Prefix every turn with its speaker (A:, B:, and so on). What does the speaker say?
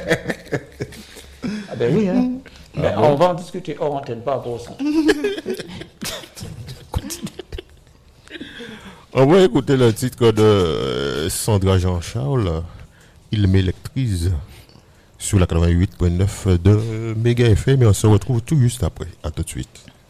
A: Ah ben oui, hein. Mais on va en discuter hors antenne, pas pour ça.
B: On va écouter le titre de Sandra Jean-Charles, Il m'électrise, sur la 88.9 de Méga FM, et on se retrouve tout juste après. À tout de suite.